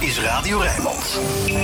is Radio Rijnmond.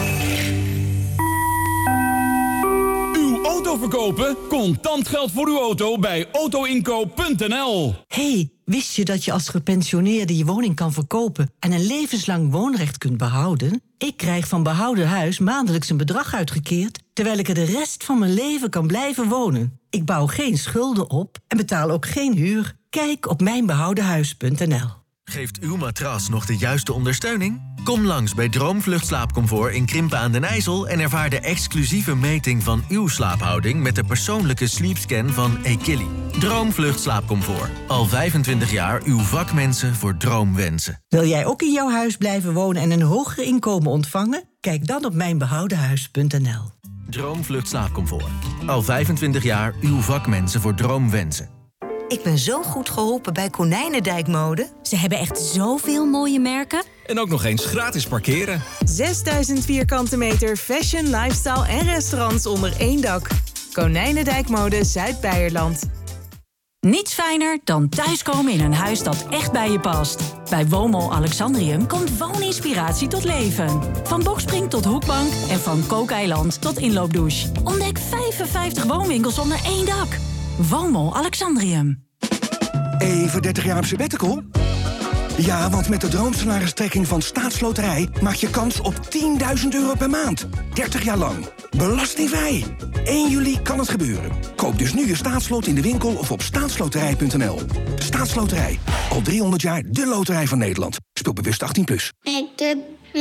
Uw auto verkopen? Contant geld voor uw auto bij autoinkoop.nl. Hey, wist je dat je als gepensioneerde je woning kan verkopen en een levenslang woonrecht kunt behouden? Ik krijg van behouden huis maandelijks een bedrag uitgekeerd, terwijl ik er de rest van mijn leven kan blijven wonen. Ik bouw geen schulden op en betaal ook geen huur. Kijk op mijnbehoudenhuis.nl. Geeft uw matras nog de juiste ondersteuning? Kom langs bij Droomvlucht Slaapcomfort in Krimpen aan den IJssel en ervaar de exclusieve meting van uw slaaphouding met de persoonlijke sleepscan van Equilly. Droomvlucht Slaapcomfort. Al 25 jaar uw vakmensen voor droomwensen. Wil jij ook in jouw huis blijven wonen en een hoger inkomen ontvangen? Kijk dan op mijnbehoudenhuis.nl. Droomvlucht Slaapcomfort. Al 25 jaar uw vakmensen voor droomwensen. Ik ben zo goed geholpen bij Konijnendijk Mode. Ze hebben echt zoveel mooie merken. En ook nog eens gratis parkeren. 6000 vierkante meter fashion, lifestyle en restaurants onder één dak. Konijnendijk Mode Zuid-Beierland. Niets fijner dan thuiskomen in een huis dat echt bij je past. Bij Woonmol Alexandrium komt wooninspiratie tot leven. Van bokspring tot hoekbank en van kookeiland tot inloopdouche. Ontdek 55 woonwinkels onder één dak. Woonmol Alexandrium. Even 30 jaar op sabbatical? Ja, want met de droomsalaristrekking van Staatsloterij maak je kans op €10.000 per maand. 30 jaar lang. Belastingvrij. 1 juli kan het gebeuren. Koop dus nu je staatslot in de winkel of op staatsloterij.nl. Staatsloterij. Al 300 jaar de loterij van Nederland. Speel bewust 18+. Ik doe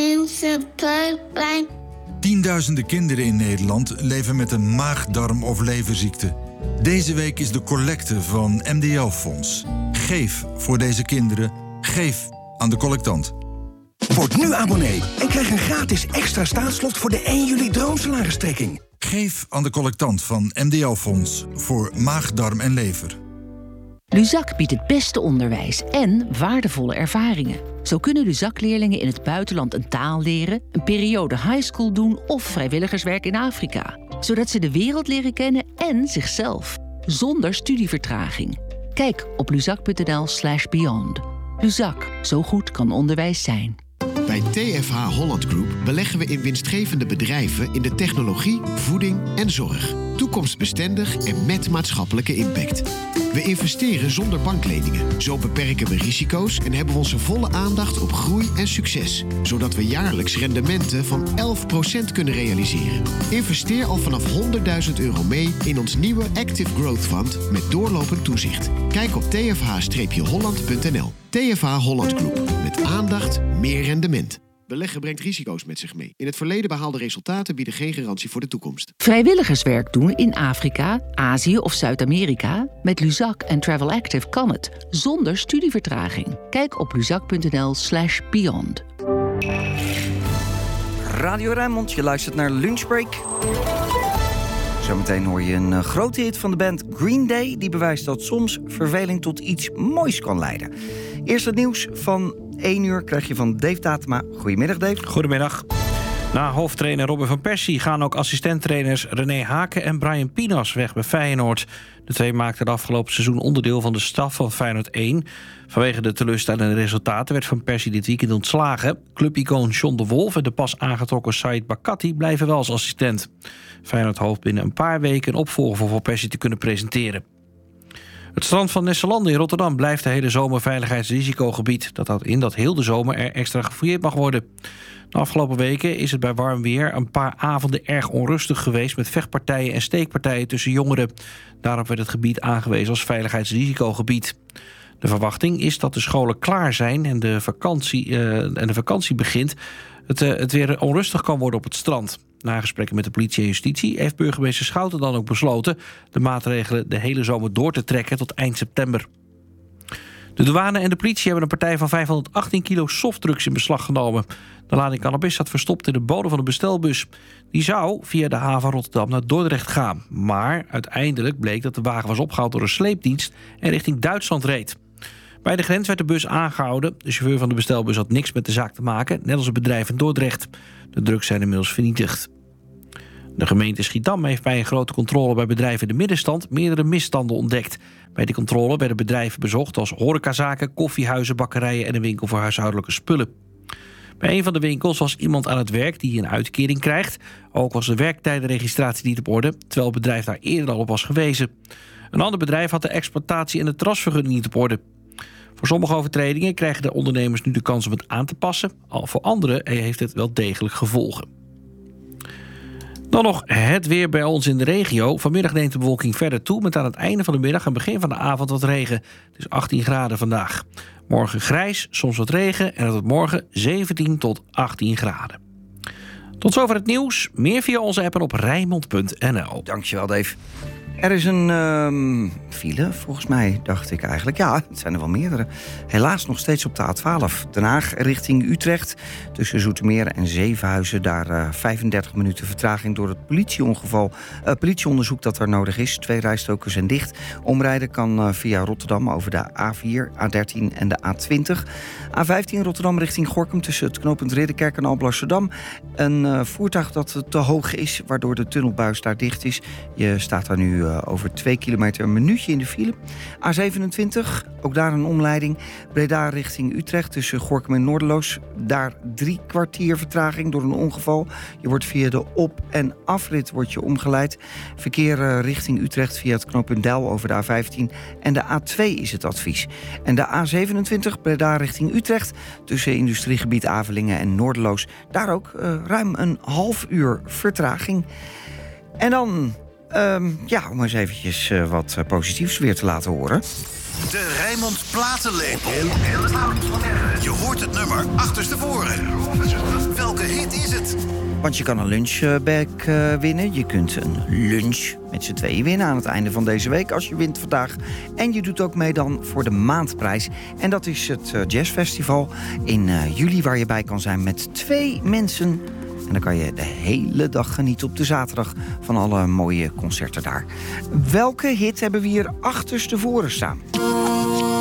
pijn. Tienduizenden kinderen in Nederland leven met een maag-darm- of leverziekte. Deze week is de collecte van MDL-fonds. Geef voor deze kinderen. Geef aan de collectant. Word nu abonnee en krijg een gratis extra staatslot voor de 1 juli droomsalaristrekking. Geef aan de collectant van MDL-fonds voor maag, darm en lever. Luzak biedt het beste onderwijs en waardevolle ervaringen. Zo kunnen Luzak-leerlingen in het buitenland een taal leren, een periode highschool doen of vrijwilligerswerk in Afrika. Zodat ze de wereld leren kennen en zichzelf. Zonder studievertraging. Kijk op luzak.nl/beyond. Luzak, zo goed kan onderwijs zijn. Bij TFH Holland Group beleggen we in winstgevende bedrijven in de technologie, voeding en zorg. Toekomstbestendig en met maatschappelijke impact. We investeren zonder bankleningen. Zo beperken we risico's en hebben we onze volle aandacht op groei en succes. Zodat we jaarlijks rendementen van 11% kunnen realiseren. Investeer al vanaf €100.000 mee in ons nieuwe Active Growth Fund met doorlopend toezicht. Kijk op tfh-holland.nl. TFH Holland Group. Met aandacht, meer rendement. Beleggen brengt risico's met zich mee. In het verleden behaalde resultaten bieden geen garantie voor de toekomst. Vrijwilligerswerk doen in Afrika, Azië of Zuid-Amerika? Met Luzak en Travel Active kan het. Zonder studievertraging. Kijk op luzak.nl/beyond. Radio Rijnmond, je luistert naar Lunchbreak. Zometeen hoor je een grote hit van de band Green Day, die bewijst dat soms verveling tot iets moois kan leiden. Eerst het nieuws van 1 uur krijg je van Dave Tatema. Goedemiddag, Dave. Goedemiddag. Na hoofdtrainer Robin van Persie gaan ook assistenttrainers René Haken en Brian Pinas weg bij Feyenoord. De twee maakten het afgelopen seizoen onderdeel van de staf van Feyenoord 1. Vanwege de teleurstellende resultaten werd Van Persie dit weekend ontslagen. Clubicoon John de Wolf en de pas aangetrokken Said Bakati blijven wel als assistent. Feyenoord hoopt binnen een paar weken een opvolger voor Van Persie te kunnen presenteren. Het strand van Nesselanden in Rotterdam blijft de hele zomer veiligheidsrisicogebied. Dat houdt in dat heel de zomer er extra gefouilleerd mag worden. De afgelopen weken is het bij warm weer een paar avonden erg onrustig geweest met vechtpartijen en steekpartijen tussen jongeren. Daarop werd het gebied aangewezen als veiligheidsrisicogebied. De verwachting is dat de scholen klaar zijn en de vakantie begint. Het weer onrustig kan worden op het strand. Na gesprekken met de politie en justitie heeft burgemeester Schouten dan ook besloten de maatregelen de hele zomer door te trekken tot eind september. De douane en de politie hebben een partij van 518 kilo softdrugs in beslag genomen. De lading cannabis zat verstopt in de bodem van de bestelbus. Die zou via de haven Rotterdam naar Dordrecht gaan. Maar uiteindelijk bleek dat de wagen was opgehaald door een sleepdienst en richting Duitsland reed. Bij de grens werd de bus aangehouden. De chauffeur van de bestelbus had niks met de zaak te maken, net als het bedrijf in Dordrecht. De drugs zijn inmiddels vernietigd. De gemeente Schiedam heeft bij een grote controle bij bedrijven in de middenstand meerdere misstanden ontdekt. Bij die controle werden bedrijven bezocht als horecazaken, koffiehuizen, bakkerijen en een winkel voor huishoudelijke spullen. Bij een van de winkels was iemand aan het werk die een uitkering krijgt. Ook was de werktijdenregistratie niet op orde, terwijl het bedrijf daar eerder al op was gewezen. Een ander bedrijf had de exploitatie en de trasvergunning niet op orde. Voor sommige overtredingen krijgen de ondernemers nu de kans om het aan te passen. Al voor anderen heeft het wel degelijk gevolgen. Dan nog het weer bij ons in de regio. Vanmiddag neemt de bewolking verder toe met aan het einde van de middag en begin van de avond wat regen. Het is 18 graden vandaag. Morgen grijs, soms wat regen en het wordt morgen 17 tot 18 graden. Tot zover het nieuws. Meer via onze app en op Rijnmond.nl. Dankjewel, Dave. Er is een file, volgens mij, dacht ik eigenlijk. Ja, het zijn er wel meerdere. Helaas nog steeds op de A12. Den Haag richting Utrecht. Tussen Zoetermeer en Zevenhuizen. Daar 35 minuten vertraging door het politieonderzoek dat er nodig is. 2 rijstroken zijn dicht. Omrijden kan via Rotterdam over de A4, A13 en de A20. A15 Rotterdam richting Gorinchem tussen het knooppunt Ridderkerk en Alblasserdam. Een voertuig dat te hoog is, waardoor de tunnelbuis daar dicht is. Je staat daar nu over 2 kilometer een minuutje in de file. A27, ook daar een omleiding. Breda richting Utrecht tussen Gorinchem en Noorderloos. Daar 3 kwartier vertraging door een ongeval. Je wordt via de op- en afrit omgeleid. Verkeer richting Utrecht via het knooppunt Deil over de A15 en de A2 is het advies. En de A27 Breda richting Utrecht tussen industriegebied Avelingen en Noorderloos. Daar ook ruim een half uur vertraging. En dan, om eens eventjes wat positiefs weer te laten horen. De Rijnmond Platenlepel. Je hoort het nummer achterstevoren. Welke hit is het? Want je kan een lunchbag winnen. Je kunt een lunch met z'n tweeën winnen aan het einde van deze week als je wint vandaag. En je doet ook mee dan voor de maandprijs. En dat is het jazzfestival in juli waar je bij kan zijn met 2 mensen. En dan kan je de hele dag genieten op de zaterdag van alle mooie concerten daar. Welke hit hebben we hier achterstevoren staan?